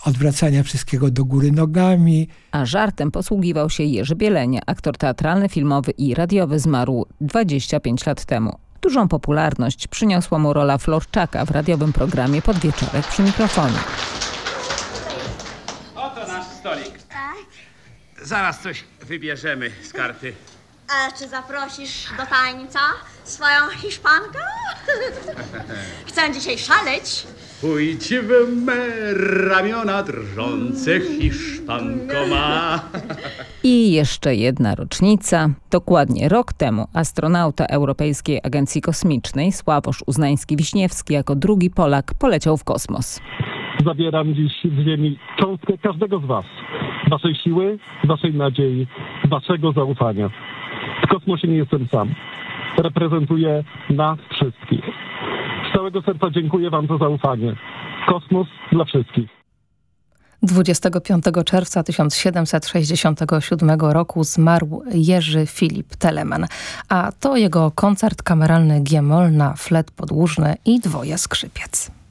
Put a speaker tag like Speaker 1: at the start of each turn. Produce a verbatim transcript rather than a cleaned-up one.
Speaker 1: odwracania wszystkiego do góry nogami.
Speaker 2: A żartem posługiwał się Jerzy Bielenia, aktor teatralny, filmowy i radiowy, zmarł dwadzieścia pięć lat temu. Dużą popularność przyniosła mu rola Florczaka w radiowym programie Podwieczorek przy mikrofonie.
Speaker 3: Oto nasz stolik.
Speaker 4: Tak?
Speaker 3: Zaraz coś wybierzemy z karty.
Speaker 4: A czy zaprosisz do tańca swoją Hiszpankę? Chcę dzisiaj szaleć.
Speaker 3: Pójdź w me ramiona drżące Hiszpanko ma.
Speaker 2: I jeszcze jedna rocznica. Dokładnie rok temu astronauta Europejskiej Agencji Kosmicznej Sławosz Uznański-Wiśniewski jako drugi Polak poleciał w kosmos.
Speaker 5: Zabieram dziś z Ziemi cząstkę każdego z was. Waszej siły, waszej nadziei, waszego zaufania. W kosmosie nie jestem sam. Reprezentuję nas wszystkich. Z całego serca dziękuję wam za zaufanie. Kosmos dla wszystkich.
Speaker 6: dwudziestego piątego czerwca tysiąc siedemset sześćdziesiątego siódmego roku zmarł Jerzy Filip Telemann, a to jego koncert kameralny G-moll na flet podłużny i dwoje skrzypiec.